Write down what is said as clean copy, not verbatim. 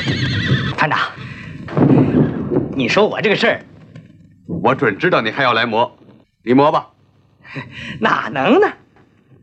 团长，你说我这个事儿， 我准知道你还要来磨，你磨吧。 哪能呢？